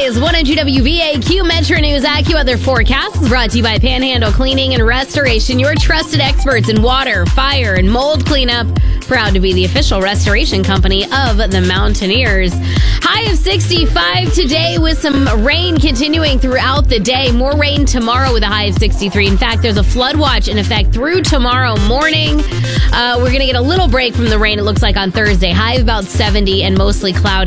is 102 WVAQ Metro News AccuWeather forecast is brought to you by Panhandle Cleaning and Restoration, your trusted experts in water, fire, and mold cleanup. Proud to be the official restoration company of the Mountaineers. High of 65 today with some rain continuing throughout the day. More rain tomorrow with a high of 63. In fact, there's a flood watch in effect through tomorrow morning. We're going to get a little break from the rain, it looks like, on Thursday. High of about 70 and mostly cloudy.